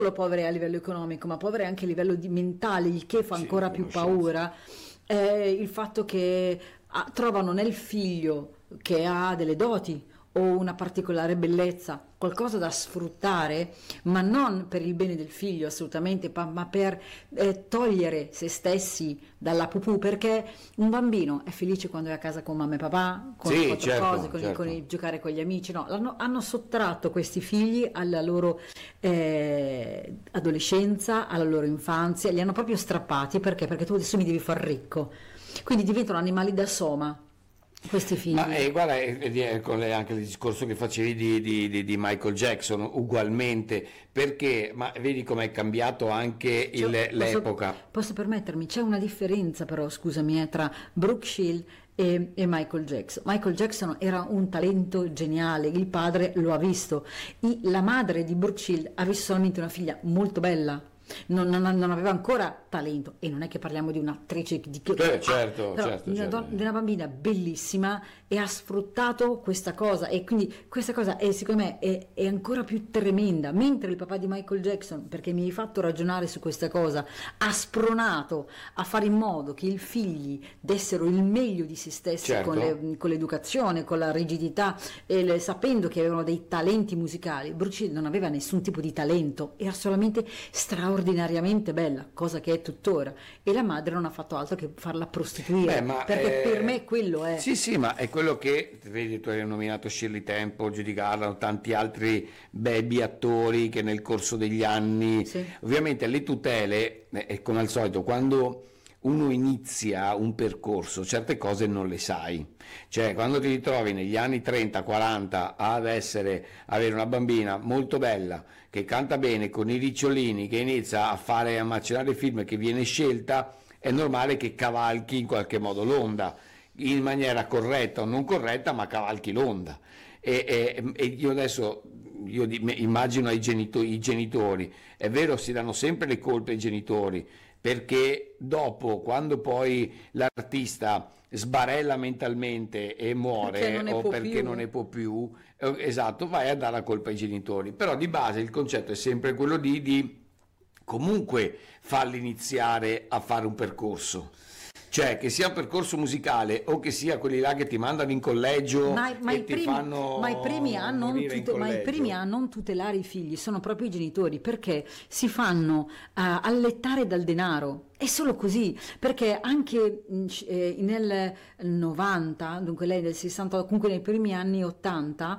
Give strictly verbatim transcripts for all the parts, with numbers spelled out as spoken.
povere a livello economico, ma povere anche a livello di mentale, il che fa Sì, ancora più conoscenza. paura, è il fatto che ah, trovano nel figlio che ha delle doti o una particolare bellezza, qualcosa da sfruttare, ma non per il bene del figlio assolutamente, pa- ma per eh, togliere se stessi dalla pupù, perché un bambino è felice quando è a casa con mamma e papà, con Sì, quattro certo, cose, con, i- certo. con i- giocare con gli amici, no, l'hanno- hanno sottratto questi figli alla loro eh, adolescenza, alla loro infanzia, li hanno proprio strappati, perché? Perché tu adesso mi devi far ricco, quindi diventano animali da soma questi Ma figli. eh, guarda, eh, eh, con le- anche il discorso che facevi di, di- di- di Michael Jackson, ugualmente, perché, ma vedi com'è cambiato anche C'è- il- posso, l'epoca. posso permettermi, c'è una differenza però, scusami, eh, tra Brooke Shield e, e Michael Jackson. Michael Jackson era un talento geniale, il padre lo ha visto. I- la madre di Brooke Shield ha visto solamente una figlia molto bella. Non, non- non aveva ancora talento, e non è che parliamo di un'attrice di che Eh, ah, certo, però certo, di una, certo. don- di una bambina bellissima, e ha sfruttato questa cosa, e quindi questa cosa è, secondo me è, è ancora più tremenda, mentre il papà di Michael Jackson, perché mi hai fatto ragionare su questa cosa, ha spronato a fare in modo che i figli dessero il meglio di se stessi, Certo. con, le- con l'educazione, con la rigidità, e le- sapendo che avevano dei talenti musicali. Bruce Lee non aveva nessun tipo di talento, era solamente straordinariamente bella, cosa che è tuttora, e la madre non ha fatto altro che farla prostituire. Beh, ma, perché eh, per me quello è. Sì, sì, ma è quello che, vedi, tu hai nominato Shirley Temple, Judy Garland, tanti altri baby attori che nel corso degli anni, Sì. ovviamente le tutele, eh, è come al solito, quando uno inizia un percorso, certe cose non le sai, cioè quando ti ritrovi negli anni trenta quaranta ad essere, avere una bambina molto bella, che canta bene, con i ricciolini, che inizia a fare, a macerare film, che viene scelta, è normale che cavalchi in qualche modo l'onda, in maniera corretta o non corretta, ma cavalchi l'onda. E, e- e io adesso io di- immagino ai genito- i genitori, è vero, si danno sempre le colpe ai genitori, perché dopo, quando poi l'artista sbarella mentalmente e muore, Perché non ne o può perché più. non ne può più, eh, esatto, vai a dare la colpa ai genitori. Però di base il concetto è sempre quello di, di comunque farli iniziare a fare un percorso. Cioè, che sia un percorso musicale o che sia quelli là che ti mandano in collegio Ma, ma e i ti primi, fanno ma i primi a non morire in tute- ma i collegio. primi a non tutelare i figli sono proprio i genitori, perché si fanno eh, allettare dal denaro. È solo così, perché anche mm, c- eh, nel novanta, dunque lei del sessanta, comunque nei primi anni ottanta,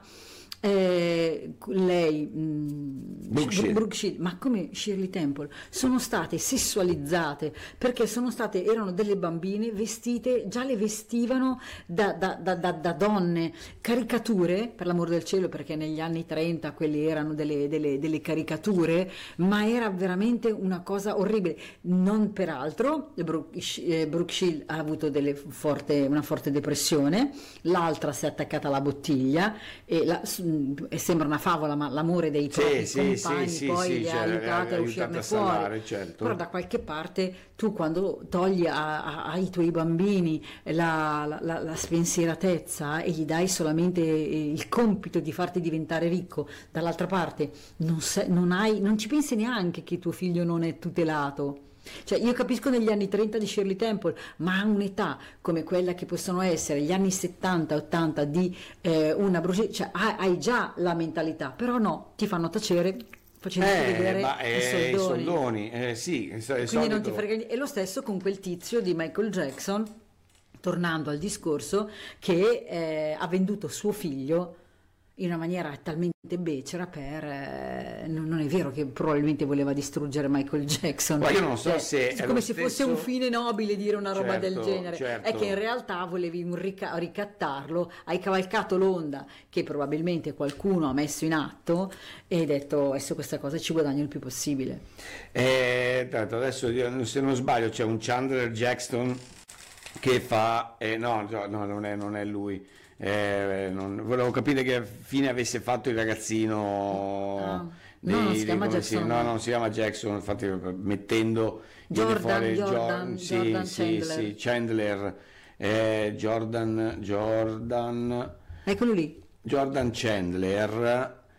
eh, lei, mm, Brooke Shield. Brooke Shield, ma come Shirley Temple, sono state sessualizzate, perché sono state, erano delle bambine vestite, già le vestivano da, da- da- da- da donne, caricature, per l'amor del cielo, perché negli anni trenta quelle erano delle, delle- delle caricature, ma era veramente una cosa orribile. Non peraltro, Brooke, eh, Brooke Shield ha avuto delle forte, una forte depressione, l'altra si è attaccata alla bottiglia, e, la- e sembra una favola, ma l'amore dei Sì, propri sì, sì, compagni sì, poi sì, li cioè, ha aiutati le ha a aiutate uscirne a fuori. salvare, certo. Però da qualche parte tu, quando togli a- a- ai tuoi bambini la, la- la- la spensieratezza e gli dai solamente il compito di farti diventare ricco, dall'altra parte non, se- non hai, non ci pensi neanche che tuo figlio non è tutelato. Cioè, io capisco negli anni trenta di Shirley Temple, ma a un'età come quella che possono essere gli anni settanta ottanta di eh, una bruciata, cioè hai, hai già la mentalità, però no, ti fanno tacere facendo Eh, vedere ma i eh, i soldoni. soldoni, eh, sì, il so- il Quindi non ti solito- frega niente. E lo stesso con quel tizio di Michael Jackson, tornando al discorso, che eh, ha venduto suo figlio in una maniera talmente becera per... eh, non, non è vero che probabilmente voleva distruggere Michael Jackson. Ma io non so Eh, se è come lo se fosse stesso- un fine nobile dire una roba Certo, del genere. certo. È che in realtà volevi un rica- ricattarlo, hai cavalcato l'onda che probabilmente qualcuno ha messo in atto e hai detto adesso questa cosa ci guadagno il più possibile. Eh, tanto adesso io, se non sbaglio c'è un Chandler Jackson che fa eh, no, no, no, non è, non è lui. Eh, non- volevo capire che fine avesse fatto il ragazzino Ah, dei- no, non si dei- chiama come Jackson. no, non si chiama Jackson, infatti mettendo viene Jordan, fuori Jordan, sì, Jordan sì, Chandler. sì, Chandler, eh, Jordan, Jordan, Eccolo lì. Jordan Chandler,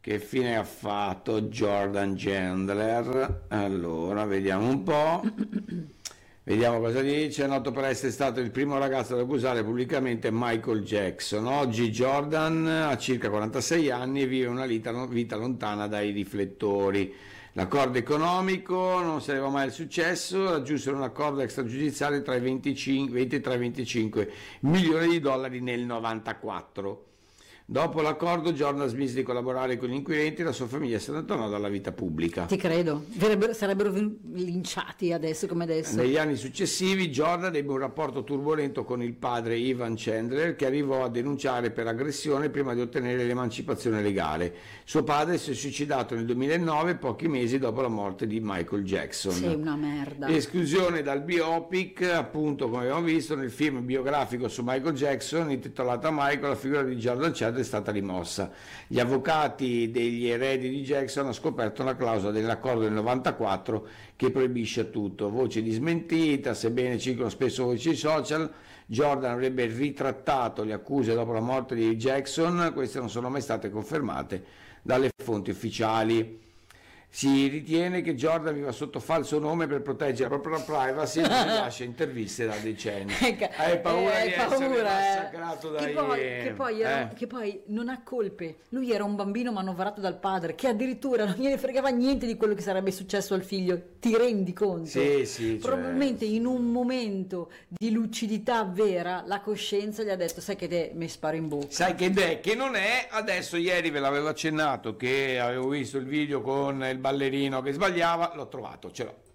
Che fine ha fatto Jordan Chandler? Allora, vediamo un po'. Vediamo cosa dice. È noto per essere stato il primo ragazzo ad accusare pubblicamente Michael Jackson. Oggi Jordan ha circa quarantasei anni e vive una vita, vita lontana dai riflettori. L'accordo economico non sarebbe mai il successo, raggiunsero un accordo extragiudiziale tra i venticinque, ventitré e venticinque milioni di dollari nel novantaquattro. Dopo l'accordo Jordan smise di collaborare con gli inquirenti e la sua famiglia se ne tornò dalla vita pubblica. Ti credo, Verrebbero- sarebbero ven- linciati adesso come adesso. Negli anni successivi Jordan ebbe un rapporto turbolento con il padre Ivan Chandler, che arrivò a denunciare per aggressione prima di ottenere l'emancipazione legale. Suo padre si è suicidato nel duemilanove, pochi mesi dopo la morte di Michael Jackson. Sei una merda. Esclusione dal biopic, appunto come abbiamo visto nel film biografico su Michael Jackson intitolato Michael, la figura di Jordan Chandler è stata rimossa. Gli avvocati degli eredi di Jackson hanno scoperto una clausola dell'accordo del novantaquattro che proibisce tutto. Voce di smentita, sebbene circolano spesso voci social. Jordan avrebbe ritrattato le accuse dopo la morte di Jackson, queste non sono mai state confermate dalle fonti ufficiali. Si ritiene che Jordan viva sotto falso nome per proteggere la propria privacy e non rilascia interviste da decenni. Hai paura Eh, di hai essere paura, eh. massacrato dai... Che poi, che, poi era- eh. che poi non ha colpe. Lui era un bambino manovrato dal padre, che addirittura non gliene fregava niente di quello che sarebbe successo al figlio. Ti rendi conto? Sì, sì, cioè- Probabilmente in un momento di lucidità vera la coscienza gli ha detto: sai che te mi sparo in bocca. Sai che è, che non è, adesso ieri ve l'avevo accennato che avevo visto il video con il ballerino che sbagliava, l'ho trovato, ce l'ho.